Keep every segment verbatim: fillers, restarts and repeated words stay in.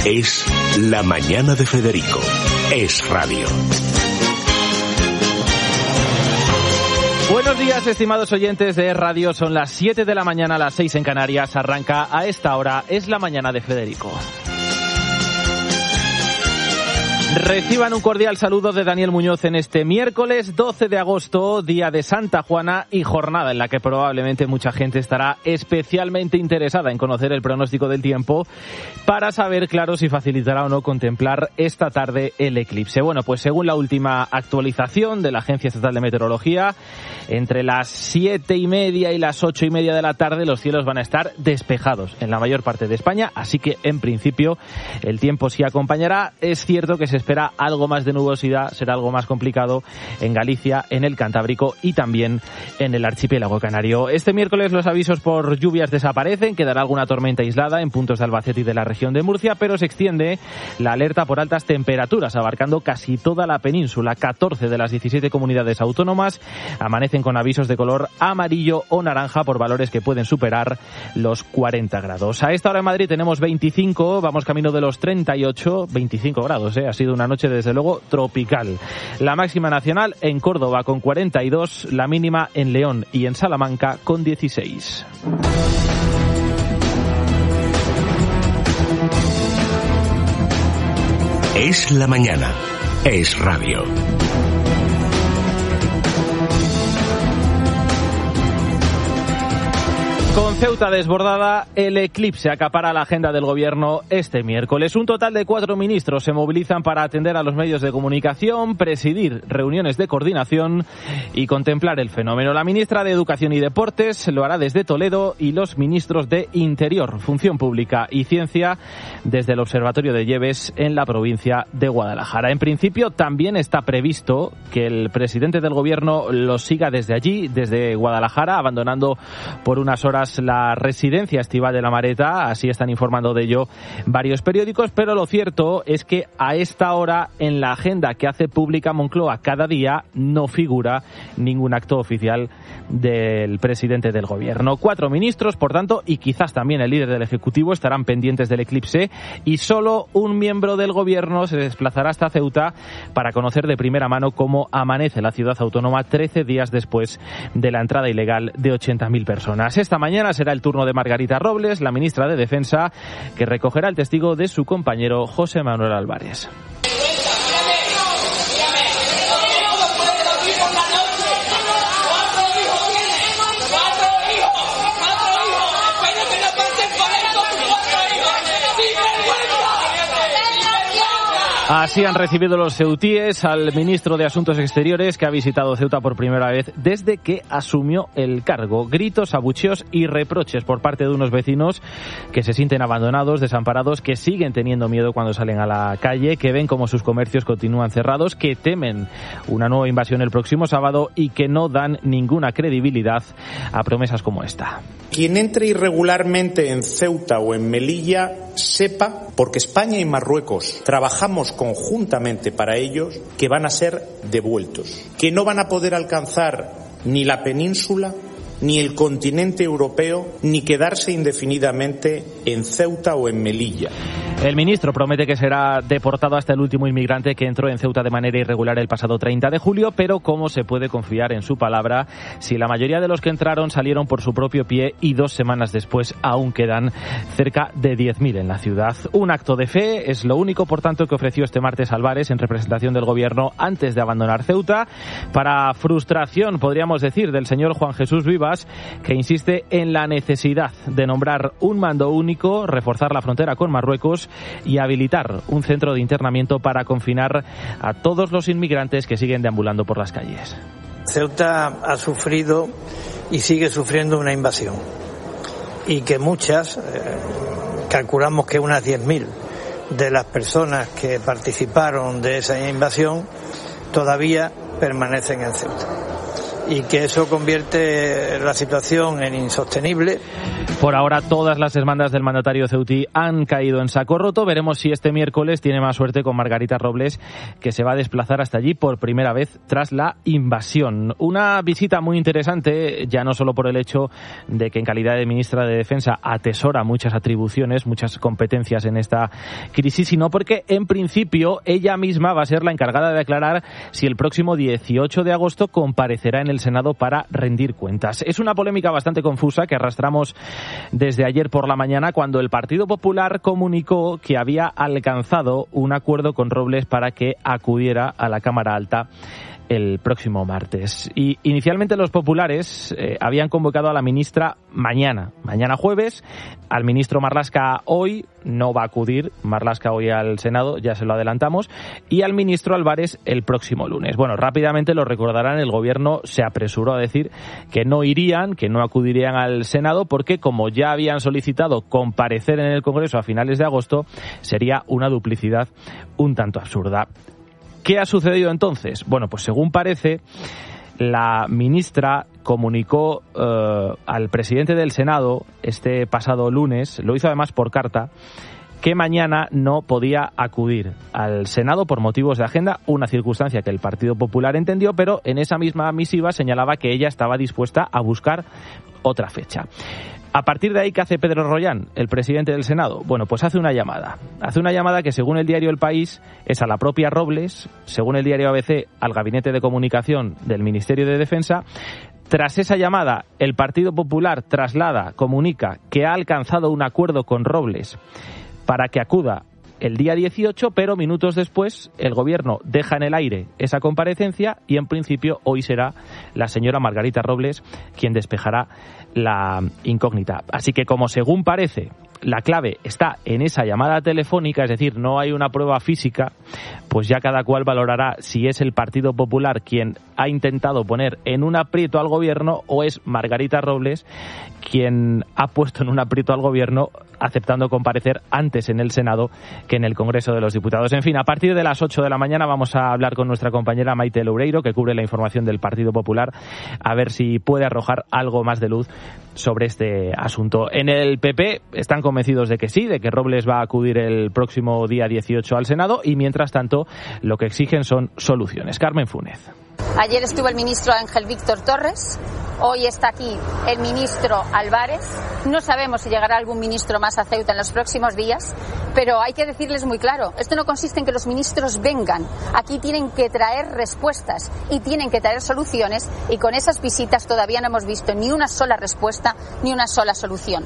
Es La Mañana de Federico. Es radio. Buenos días, estimados oyentes de Radio. Son las siete de la mañana, las seis en Canarias. Arranca a esta hora Es La Mañana de Federico. Reciban un cordial saludo de Daniel Muñoz en este miércoles doce de agosto, día de Santa Juana y jornada en la que probablemente mucha gente estará especialmente interesada en conocer el pronóstico del tiempo para saber, claro, si facilitará o no contemplar esta tarde el eclipse. Bueno, pues según la última actualización de la Agencia Estatal de Meteorología, entre las siete y media y las ocho y media de la tarde los cielos van a estar despejados en la mayor parte de España, así que en principio el tiempo sí acompañará. Es cierto que se espera algo más de nubosidad, será algo más complicado en Galicia, en el Cantábrico y también en el archipiélago canario. Este miércoles los avisos por lluvias desaparecen, quedará alguna tormenta aislada en puntos de Albacete y de la región de Murcia, pero se extiende la alerta por altas temperaturas, abarcando casi toda la península. catorce de las diecisiete comunidades autónomas amanecen con avisos de color amarillo o naranja por valores que pueden superar los cuarenta grados. A esta hora en Madrid tenemos veinticinco, vamos camino de los treinta y ocho, veinticinco grados, ¿eh? Ha sido una noche desde luego tropical. La máxima nacional en Córdoba con cuarenta y dos, la mínima en León y en Salamanca con dieciséis. Es la mañana. Es radio. Con Ceuta desbordada, el eclipse acapara la agenda del gobierno este miércoles. Un total de cuatro ministros se movilizan para atender a los medios de comunicación, presidir reuniones de coordinación y contemplar el fenómeno. La ministra de Educación y Deportes lo hará desde Toledo y los ministros de Interior, Función Pública y Ciencia desde el Observatorio de Lleves en la provincia de Guadalajara. En principio también está previsto que el presidente del gobierno lo siga desde allí, desde Guadalajara, abandonando por unas horas la residencia estival de La Mareta, así están informando de ello varios periódicos, pero lo cierto es que a esta hora en la agenda que hace pública Moncloa cada día no figura ningún acto oficial del presidente del gobierno. Cuatro ministros, por tanto, y quizás también el líder del Ejecutivo estarán pendientes del eclipse y solo un miembro del gobierno se desplazará hasta Ceuta para conocer de primera mano cómo amanece la ciudad autónoma trece días después de la entrada ilegal de ochenta mil personas. Esta mañana será el turno de Margarita Robles, la ministra de Defensa, que recogerá el testigo de su compañero José Manuel Álvarez. Así han recibido los ceutíes al ministro de Asuntos Exteriores, que ha visitado Ceuta por primera vez desde que asumió el cargo. Gritos, abucheos y reproches por parte de unos vecinos que se sienten abandonados, desamparados, que siguen teniendo miedo cuando salen a la calle, que ven como sus comercios continúan cerrados, que temen una nueva invasión el próximo sábado y que no dan ninguna credibilidad a promesas como esta. Quien entre irregularmente en Ceuta o en Melilla sepa, porque España y Marruecos trabajamos conjuntamente para ellos, que van a ser devueltos, que no van a poder alcanzar ni la península, ni el continente europeo, ni quedarse indefinidamente en Ceuta o en Melilla. El ministro promete que será deportado hasta el último inmigrante que entró en Ceuta de manera irregular el pasado treinta de julio, pero ¿cómo se puede confiar en su palabra si la mayoría de los que entraron salieron por su propio pie y dos semanas después aún quedan cerca de diez mil en la ciudad? Un acto de fe es lo único, por tanto, que ofreció este martes Álvarez en representación del gobierno antes de abandonar Ceuta, para frustración, podríamos decir, del señor Juan Jesús Vivas, que insiste en la necesidad de nombrar un mando único, reforzar la frontera con Marruecos y habilitar un centro de internamiento para confinar a todos los inmigrantes que siguen deambulando por las calles. Ceuta ha sufrido y sigue sufriendo una invasión, y que muchas, eh, calculamos que unas diez mil de las personas que participaron de esa invasión todavía permanecen en Ceuta. y que eso convierte la situación en insostenible. Por ahora todas las demandas del mandatario ceutí han caído en saco roto. Veremos si este miércoles tiene más suerte con Margarita Robles, que se va a desplazar hasta allí por primera vez tras la invasión. Una visita muy interesante, ya no solo por el hecho de que en calidad de ministra de Defensa atesora muchas atribuciones, muchas competencias en esta crisis, sino porque en principio ella misma va a ser la encargada de aclarar si el próximo dieciocho de agosto comparecerá en el Senado para rendir cuentas. Es una polémica bastante confusa que arrastramos desde ayer por la mañana, cuando el Partido Popular comunicó que había alcanzado un acuerdo con Robles para que acudiera a la Cámara Alta el próximo martes. Y inicialmente los populares eh, habían convocado a la ministra mañana, mañana jueves, al ministro Marlaska hoy, no va a acudir Marlaska hoy al Senado, ya se lo adelantamos, y al ministro Álvarez el próximo lunes. Bueno, rápidamente lo recordarán, el gobierno se apresuró a decir que no irían, que no acudirían al Senado, porque como ya habían solicitado comparecer en el Congreso a finales de agosto, sería una duplicidad un tanto absurda. ¿Qué ha sucedido entonces? Bueno, pues según parece, la ministra comunicó eh, al presidente del Senado este pasado lunes, lo hizo además por carta, que mañana no podía acudir al Senado por motivos de agenda, una circunstancia que el Partido Popular entendió, pero en esa misma misiva señalaba que ella estaba dispuesta a buscar otra fecha. A partir de ahí, ¿qué hace Pedro Rollán, el presidente del Senado? Bueno, pues hace una llamada. Hace una llamada que, según el diario El País, es a la propia Robles, según el diario A B C, al Gabinete de Comunicación del Ministerio de Defensa. Tras esa llamada, el Partido Popular traslada, comunica que ha alcanzado un acuerdo con Robles para que acuda el día dieciocho, pero minutos después el Gobierno deja en el aire esa comparecencia y en principio hoy será la señora Margarita Robles quien despejará la incógnita. Así que, como según parece, la clave está en esa llamada telefónica, es decir, no hay una prueba física, pues ya cada cual valorará si es el Partido Popular quien ha intentado poner en un aprieto al Gobierno o es Margarita Robles quien ha puesto en un aprieto al Gobierno aceptando comparecer antes en el Senado que en el Congreso de los Diputados. En fin, a partir de las ocho de la mañana vamos a hablar con nuestra compañera Maite Loureiro, que cubre la información del Partido Popular, a ver si puede arrojar algo más de luz sobre este asunto. En el P P están convencidos de que sí, de que Robles va a acudir el próximo día dieciocho al Senado, y mientras tanto lo que exigen son soluciones. Carmen Fúnez. Ayer estuvo el ministro Ángel Víctor Torres, hoy está aquí el ministro Álvarez. No sabemos si llegará algún ministro más a Ceuta en los próximos días, pero hay que decirles muy claro, esto no consiste en que los ministros vengan, aquí tienen que traer respuestas y tienen que traer soluciones, y con esas visitas todavía no hemos visto ni una sola respuesta ni una sola solución.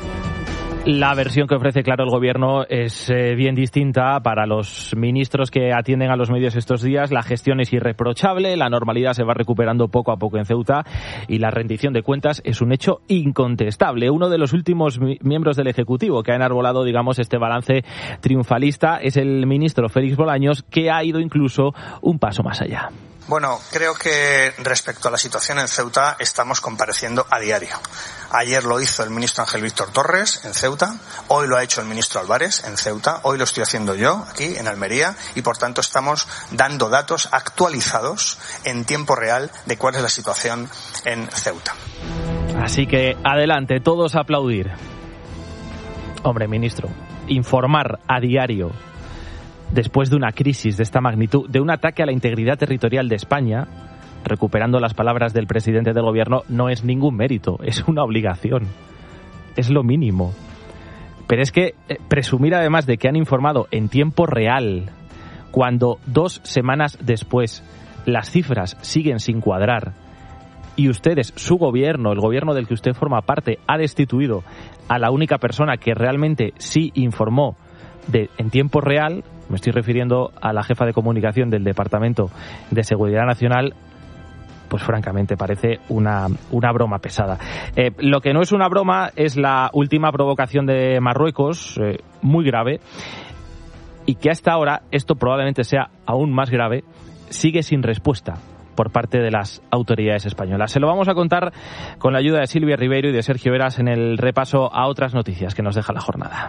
La versión que ofrece, claro, el Gobierno es eh, bien distinta. Para los ministros que atienden a los medios estos días, la gestión es irreprochable, la normalidad se va recuperando poco a poco en Ceuta y la rendición de cuentas es un hecho incontestable. Uno de los últimos mi- miembros del Ejecutivo que ha enarbolado, digamos, este balance triunfalista es el ministro Félix Bolaños, que ha ido incluso un paso más allá. Bueno, creo que respecto a la situación en Ceuta estamos compareciendo a diario. Ayer lo hizo el ministro Ángel Víctor Torres en Ceuta, hoy lo ha hecho el ministro Álvarez en Ceuta, hoy lo estoy haciendo yo aquí en Almería, y por tanto estamos dando datos actualizados en tiempo real de cuál es la situación en Ceuta. Así que adelante, todos a aplaudir. Hombre, ministro, informar a diario después de una crisis de esta magnitud, de un ataque a la integridad territorial de España, recuperando las palabras del presidente del Gobierno, no es ningún mérito, es una obligación, es lo mínimo. Pero es que eh, presumir además de que han informado en tiempo real, cuando dos semanas después las cifras siguen sin cuadrar y ustedes, su gobierno, el gobierno del que usted forma parte, ha destituido a la única persona que realmente sí informó de, en tiempo real, me estoy refiriendo a la jefa de comunicación del Departamento de Seguridad Nacional, pues francamente parece una, una broma pesada. Eh, lo que no es una broma es la última provocación de Marruecos, eh, muy grave, y que hasta ahora, esto probablemente sea aún más grave, sigue sin respuesta por parte de las autoridades españolas. Se lo vamos a contar con la ayuda de Silvia Ribeiro y de Sergio Veras en el repaso a otras noticias que nos deja la jornada.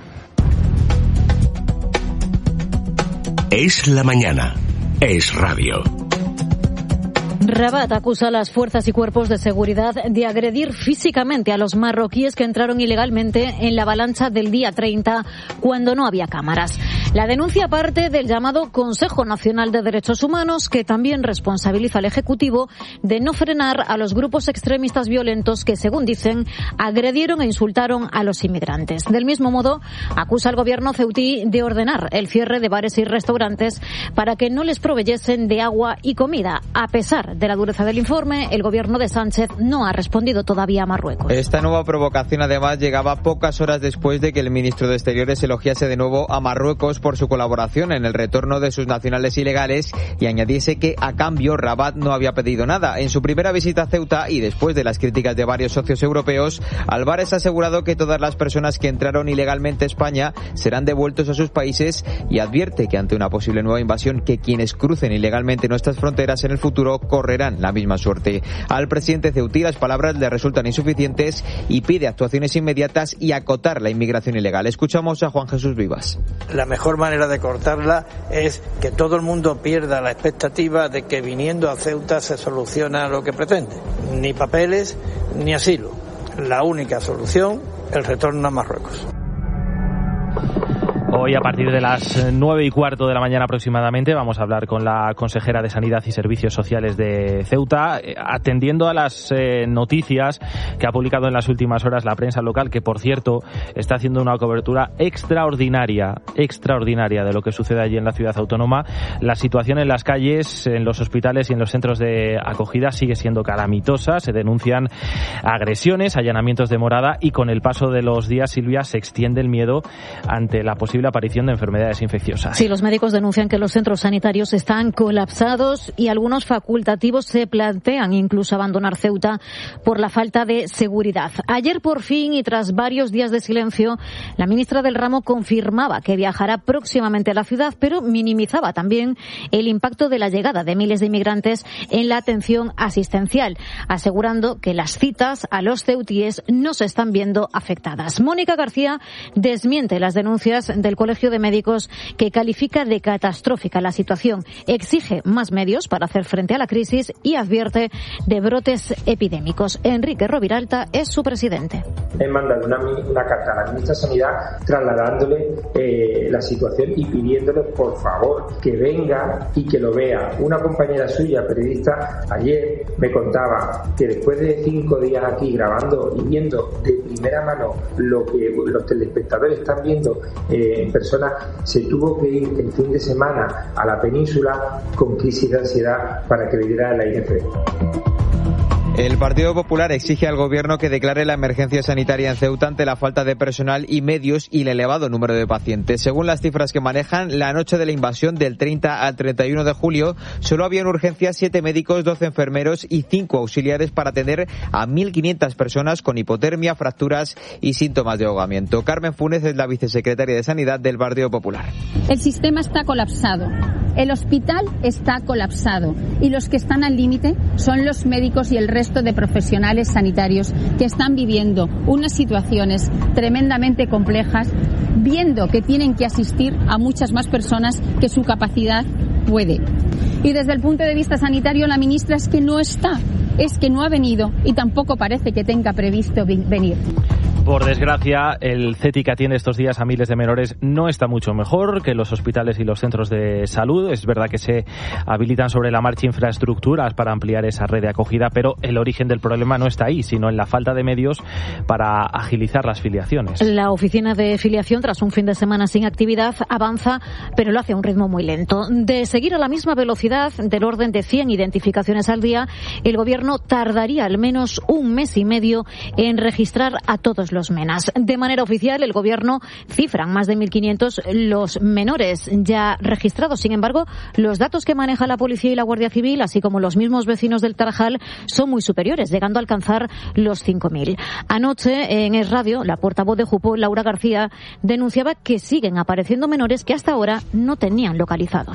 Es la mañana. Es radio. Rabat acusa a las fuerzas y cuerpos de seguridad de agredir físicamente a los marroquíes que entraron ilegalmente en la avalancha del día treinta, cuando no había cámaras. La denuncia parte del llamado Consejo Nacional de Derechos Humanos, que también responsabiliza al Ejecutivo de no frenar a los grupos extremistas violentos que, según dicen, agredieron e insultaron a los inmigrantes. Del mismo modo, acusa al gobierno ceutí de ordenar el cierre de bares y restaurantes para que no les proveyesen de agua y comida. A pesar de la dureza del informe, el gobierno de Sánchez no ha respondido todavía a Marruecos. Esta nueva provocación, además, llegaba pocas horas después de que el ministro de Exteriores elogiase de nuevo a Marruecos por su colaboración en el retorno de sus nacionales ilegales y añadiese que, a cambio, Rabat no había pedido nada. En su primera visita a Ceuta y después de las críticas de varios socios europeos, Álvarez ha asegurado que todas las personas que entraron ilegalmente a España serán devueltos a sus países y advierte que ante una posible nueva invasión, que quienes crucen ilegalmente nuestras fronteras en el futuro correrán la misma suerte. Al presidente ceutí las palabras le resultan insuficientes y pide actuaciones inmediatas y acotar la inmigración ilegal. Escuchamos a Juan Jesús Vivas. La mejor manera de cortarla es que todo el mundo pierda la expectativa de que viniendo a Ceuta se soluciona lo que pretende. Ni papeles ni asilo. La única solución, el retorno a Marruecos. Hoy, a partir de las nueve y cuarto de la mañana aproximadamente, vamos a hablar con la consejera de Sanidad y Servicios Sociales de Ceuta, atendiendo a las eh, noticias que ha publicado en las últimas horas la prensa local, que, por cierto, está haciendo una cobertura extraordinaria, extraordinaria de lo que sucede allí en la ciudad autónoma. La situación en las calles, en los hospitales y en los centros de acogida sigue siendo calamitosa. Se denuncian agresiones, allanamientos de morada y, con el paso de los días, Silvia, se extiende el miedo ante la posible aparición de enfermedades infecciosas. Sí, los médicos denuncian que los centros sanitarios están colapsados y algunos facultativos se plantean incluso abandonar Ceuta por la falta de seguridad. Ayer, por fin, y tras varios días de silencio, la ministra del ramo confirmaba que viajará próximamente a la ciudad, pero minimizaba también el impacto de la llegada de miles de inmigrantes en la atención asistencial, asegurando que las citas a los ceutíes no se están viendo afectadas. Mónica García desmiente las denuncias del Colegio de Médicos, que califica de catastrófica la situación, exige más medios para hacer frente a la crisis y advierte de brotes epidémicos. Enrique Roviralta es su presidente. He mandado una, una carta a la ministra de Sanidad trasladándole eh, la situación y pidiéndole, por favor, que venga y que lo vea. Una compañera suya, periodista, ayer me contaba que después de cinco días aquí grabando y viendo de primera mano lo que los telespectadores están viendo eh, en persona, se tuvo que ir el fin de semana a la península con crisis de ansiedad para que le diera el aire fresco. El Partido Popular exige al Gobierno que declare la emergencia sanitaria en Ceuta ante la falta de personal y medios y el elevado número de pacientes. Según las cifras que manejan, la noche de la invasión, del treinta al treinta y uno de julio, solo había en urgencias siete médicos, doce enfermeros y cinco auxiliares para atender a mil quinientas personas con hipotermia, fracturas y síntomas de ahogamiento. Carmen Funes es la vicesecretaria de Sanidad del Partido Popular. El sistema está colapsado. El hospital está colapsado y los que están al límite son los médicos y el resto de profesionales sanitarios que están viviendo unas situaciones tremendamente complejas, viendo que tienen que asistir a muchas más personas que su capacidad puede. Y desde el punto de vista sanitario, la ministra es que no está, es que no ha venido y tampoco parece que tenga previsto venir. Por desgracia, el C E T I que atiende estos días a miles de menores no está mucho mejor que los hospitales y los centros de salud. Es verdad que se habilitan sobre la marcha infraestructuras para ampliar esa red de acogida, pero el origen del problema no está ahí, sino en la falta de medios para agilizar las filiaciones. La oficina de filiación, tras un fin de semana sin actividad, avanza, pero lo hace a un ritmo muy lento. De seguir a la misma velocidad, del orden de cien identificaciones al día, el Gobierno tardaría al menos un mes y medio en registrar a todos los menas. De manera oficial, el Gobierno cifra más de mil quinientos los menores ya registrados. Sin embargo, los datos que maneja la Policía y la Guardia Civil, así como los mismos vecinos del Tarajal, son muy superiores, llegando a alcanzar los cinco mil. Anoche, en Es Radio, la portavoz de Jupó, Laura García, denunciaba que siguen apareciendo menores que hasta ahora no tenían localizados.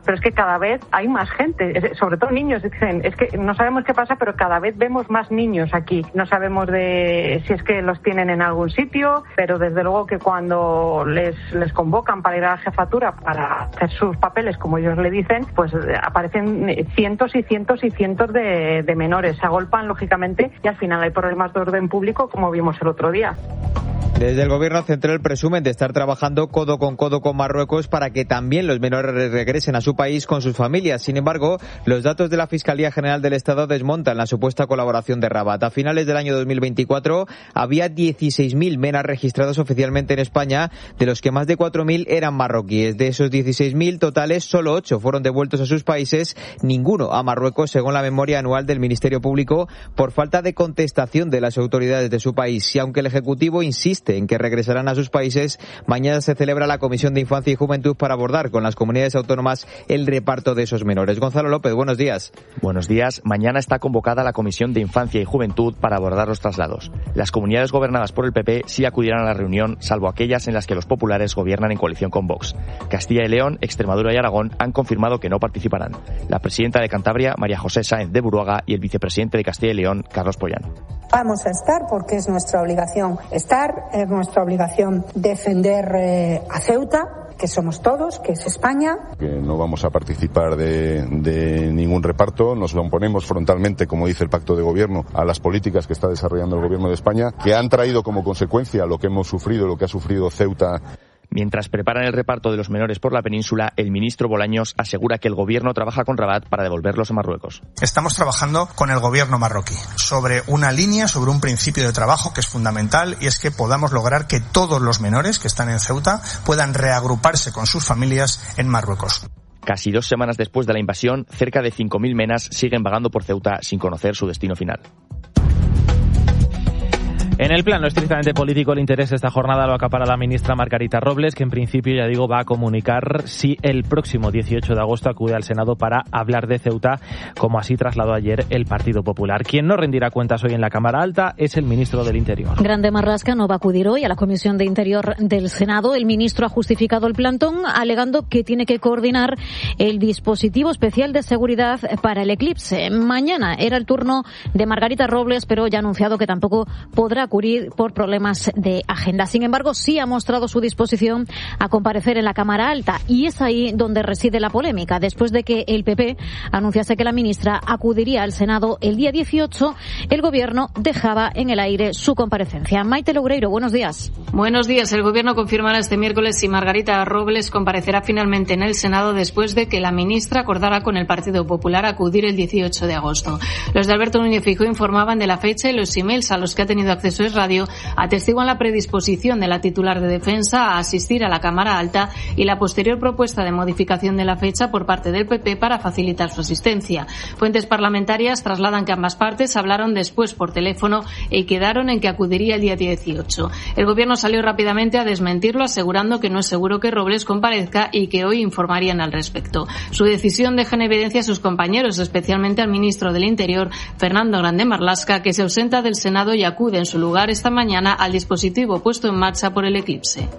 pero es que cada vez hay más gente, sobre todo niños, dicen, es que no sabemos qué pasa, pero cada vez vemos más niños aquí. No sabemos de si es que los tienen en algún sitio, pero desde luego que cuando les, les convocan para ir a la jefatura para hacer sus papeles, como ellos le dicen, pues aparecen cientos y cientos y cientos de, de menores. Se agolpan, lógicamente, y al final hay problemas de orden público, como vimos el otro día. Desde el Gobierno central presumen de estar trabajando codo con codo con Marruecos para que también los menores regresen a su país con sus familias. Sin embargo, los datos de la Fiscalía General del Estado desmontan la supuesta colaboración de Rabat. A finales del año dos mil veinticuatro había dieciséis mil menas registrados oficialmente en España, de los que más de cuatro mil eran marroquíes. De esos dieciséis mil totales, solo ocho fueron devueltos a sus países, ninguno a Marruecos, según la memoria anual del Ministerio Público, por falta de contestación de las autoridades de su país. Y aunque el Ejecutivo insiste en que regresarán a sus países, mañana se celebra la Comisión de Infancia y Juventud para abordar con las comunidades autónomas el reparto de esos menores. Gonzalo López, buenos días. Buenos días. Mañana está convocada la Comisión de Infancia y Juventud para abordar los traslados. Las comunidades gobernadas por el P P sí acudirán a la reunión, salvo aquellas en las que los populares gobiernan en coalición con Vox. Castilla y León, Extremadura y Aragón han confirmado que no participarán. La presidenta de Cantabria, María José Sáenz de Buruaga, y el vicepresidente de Castilla y León, Carlos Pollano. Vamos a estar porque es nuestra obligación estar, es nuestra obligación defender eh, a Ceuta, que somos todos, que es España. Que no vamos a participar de, de ningún reparto, nos oponemos frontalmente, como dice el pacto de gobierno, a las políticas que está desarrollando el gobierno de España, que han traído como consecuencia lo que hemos sufrido, lo que ha sufrido Ceuta. Mientras preparan el reparto de los menores por la península, el ministro Bolaños asegura que el gobierno trabaja con Rabat para devolverlos a Marruecos. Estamos trabajando con el gobierno marroquí sobre una línea, sobre un principio de trabajo que es fundamental, y es que podamos lograr que todos los menores que están en Ceuta puedan reagruparse con sus familias en Marruecos. Casi dos semanas después de la invasión, cerca de cinco mil menas siguen vagando por Ceuta sin conocer su destino final. En el plano estrictamente político, el interés de esta jornada lo acapara la ministra Margarita Robles, que en principio, ya digo, va a comunicar si el próximo dieciocho de agosto acude al Senado para hablar de Ceuta, como así trasladó ayer el Partido Popular. Quien no rendirá cuentas hoy en la Cámara Alta es el ministro del Interior. Grande Marlaska no va a acudir hoy a la Comisión de Interior del Senado. El ministro ha justificado el plantón alegando que tiene que coordinar el dispositivo especial de seguridad para el eclipse. Mañana era el turno de Margarita Robles, pero ya ha anunciado que tampoco podrá acudir por problemas de agenda. Sin embargo, sí ha mostrado su disposición a comparecer en la Cámara Alta, y es ahí donde reside la polémica. Después de que el P P anunciase que la ministra acudiría al Senado el día dieciocho, el Gobierno dejaba en el aire su comparecencia. Maite Loureiro, buenos días. Buenos días. El Gobierno confirmará este miércoles si Margarita Robles comparecerá finalmente en el Senado después de que la ministra acordara con el Partido Popular acudir el dieciocho de agosto. Los de Alberto Núñez Feijóo informaban de la fecha, y los emails a los que ha tenido acceso Es Radio atestiguan la predisposición de la titular de Defensa a asistir a la Cámara Alta y la posterior propuesta de modificación de la fecha por parte del P P para facilitar su asistencia. Fuentes parlamentarias trasladan que ambas partes hablaron después por teléfono y quedaron en que acudiría el día dieciocho. El Gobierno salió rápidamente a desmentirlo, asegurando que no es seguro que Robles comparezca y que hoy informarían al respecto. Su decisión deja en evidencia a sus compañeros, especialmente al ministro del Interior, Fernando Grande Marlaska, que se ausenta del Senado y acude en su lugar esta mañana al dispositivo puesto en marcha por el eclipse.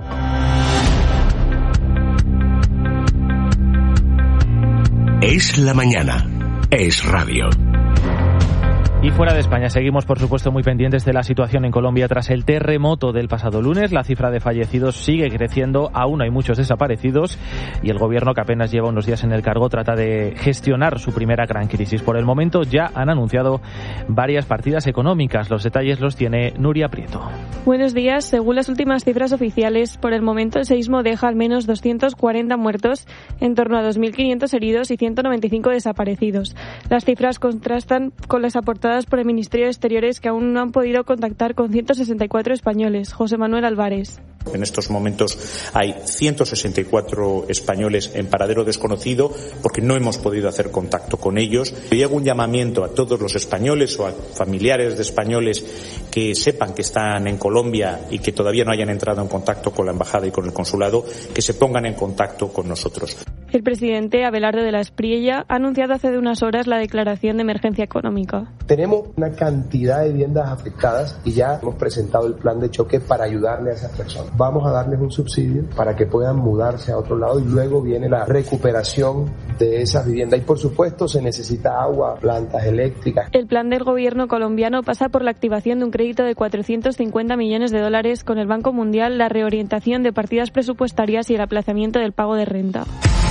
Es la mañana. Es radio. Y fuera de España, seguimos por supuesto muy pendientes de la situación en Colombia tras el terremoto del pasado lunes. La cifra de fallecidos sigue creciendo, aún hay muchos desaparecidos, y el gobierno, que apenas lleva unos días en el cargo, trata de gestionar su primera gran crisis. Por el momento ya han anunciado varias partidas económicas. Los detalles los tiene Nuria Prieto. Buenos días. Según las últimas cifras oficiales, por el momento el seísmo deja al menos doscientos cuarenta muertos, en torno a dos mil quinientos heridos y ciento noventa y cinco desaparecidos. Las cifras contrastan con las aportadas por el Ministerio de Exteriores, que aún no han podido contactar con ciento sesenta y cuatro españoles. José Manuel Álvarez. En estos momentos hay ciento sesenta y cuatro españoles en paradero desconocido porque no hemos podido hacer contacto con ellos. Y hago un llamamiento a todos los españoles o a familiares de españoles que sepan que están en Colombia y que todavía no hayan entrado en contacto con la embajada y con el consulado, que se pongan en contacto con nosotros. El presidente Abelardo de la Espriella ha anunciado hace de unas horas la declaración de emergencia económica. Tenemos una cantidad de viviendas afectadas y ya hemos presentado el plan de choque para ayudarle a esas personas. Vamos a darles un subsidio para que puedan mudarse a otro lado y luego viene la recuperación de esas viviendas. Y por supuesto se necesita agua, plantas eléctricas. El plan del gobierno colombiano pasa por la activación de un crédito de cuatrocientos cincuenta millones de dólares con el Banco Mundial, la reorientación de partidas presupuestarias y el aplazamiento del pago de renta.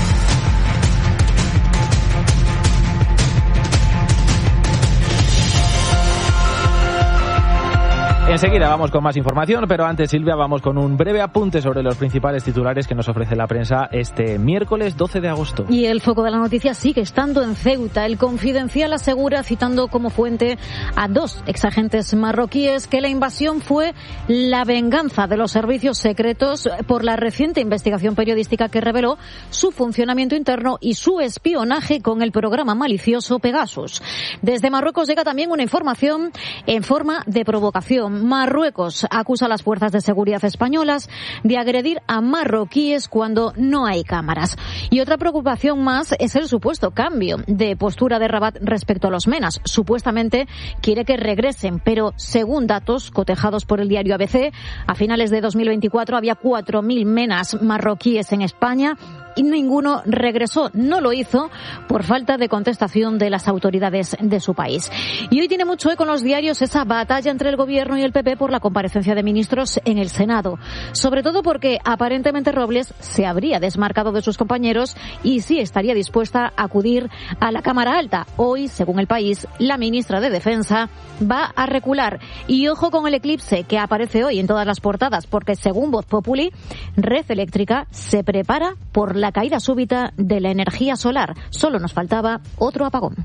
Enseguida vamos con más información, pero antes, Silvia, vamos con un breve apunte sobre los principales titulares que nos ofrece la prensa este miércoles doce de agosto. Y el foco de la noticia sigue estando en Ceuta. El Confidencial asegura, citando como fuente a dos exagentes marroquíes, que la invasión fue la venganza de los servicios secretos por la reciente investigación periodística que reveló su funcionamiento interno y su espionaje con el programa malicioso Pegasus. Desde Marruecos llega también una información en forma de provocación. Marruecos acusa a las fuerzas de seguridad españolas de agredir a marroquíes cuando no hay cámaras. Y otra preocupación más es el supuesto cambio de postura de Rabat respecto a los menas. Supuestamente quiere que regresen, pero según datos cotejados por el diario A B C, a finales de dos mil veinticuatro había cuatro mil menas marroquíes en España y ninguno regresó. No lo hizo por falta de contestación de las autoridades de su país. Y hoy tiene mucho eco en los diarios esa batalla entre el gobierno y el P P por la comparecencia de ministros en el Senado. Sobre todo porque aparentemente Robles se habría desmarcado de sus compañeros y sí estaría dispuesta a acudir a la Cámara Alta. Hoy, según El País, la ministra de Defensa va a recular. Y ojo con el eclipse que aparece hoy en todas las portadas, porque según Voz Populi, Red Eléctrica se prepara por la caída súbita de la energía solar. Solo nos faltaba otro apagón.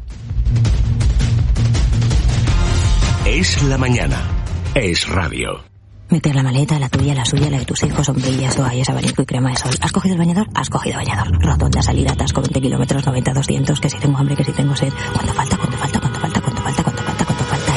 Es la mañana. Es radio. Meter la maleta, la tuya, la suya, la de tus hijos, sombrillas, toallas, abanico y crema de sol. ¿Has cogido el bañador? Has cogido bañador. Rotonda, salida, atasco, veinte kilómetros, noventa, doscientos, que si tengo hambre, que si tengo sed. ¿Cuánto falta? ¿Cuánto falta? ¿Cuánto falta? ¿Cuánto falta? ¿Cuánto falta? ¿Cuánto falta?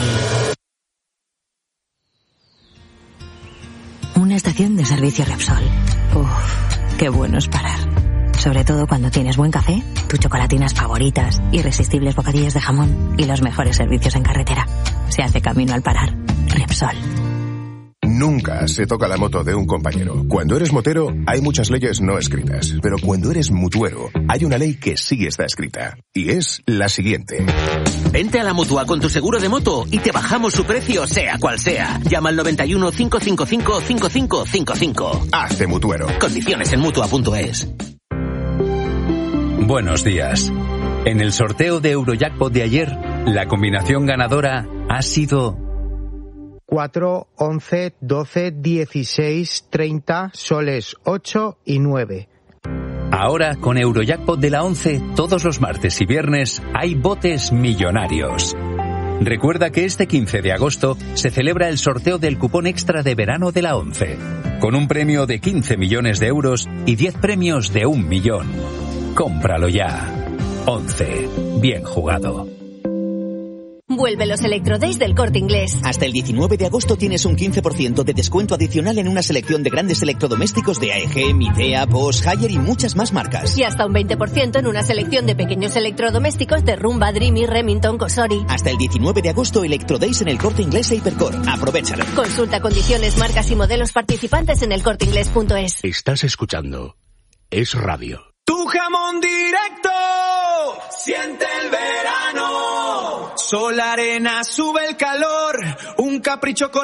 Y... una estación de servicio Repsol. Uff, qué bueno es parar. Sobre todo cuando tienes buen café, tus chocolatinas favoritas, irresistibles bocadillos de jamón y los mejores servicios en carretera. Se hace camino al parar. Repsol. Nunca se toca la moto de un compañero. Cuando eres motero, hay muchas leyes no escritas. Pero cuando eres mutuero, hay una ley que sí está escrita. Y es la siguiente. Vente a la Mutua con tu seguro de moto y te bajamos su precio, sea cual sea. Llama al noventa y uno, cinco cinco cinco, cinco cinco cinco cinco. Hazte mutuero. Condiciones en mutua punto es. Buenos días. En el sorteo de Eurojackpot de ayer, la combinación ganadora ha sido cuatro, once, doce, dieciséis, treinta, soles ocho y nueve. Ahora, con Eurojackpot de la once, todos los martes y viernes hay botes millonarios. Recuerda que este quince de agosto se celebra el sorteo del cupón extra de verano de la once, con un premio de quince millones de euros y diez premios de un millón. Cómpralo ya. once. Bien jugado. Vuelve los Electrodays del Corte Inglés. Hasta el diecinueve de agosto tienes un quince por ciento de descuento adicional en una selección de grandes electrodomésticos de A E G, Midea, Bosch, Haier y muchas más marcas. Y hasta un veinte por ciento en una selección de pequeños electrodomésticos de Rumba, Dreamy, Remington, Cosori. Hasta el diecinueve de agosto Electrodays en el Corte Inglés e Hipercor. Aprovechalo. Consulta condiciones, marcas y modelos participantes en el corte inglés punto es. Estás escuchando Es Radio. Tu jamón directo, siente el verano. Sol, arena, sube el calor, un capricho con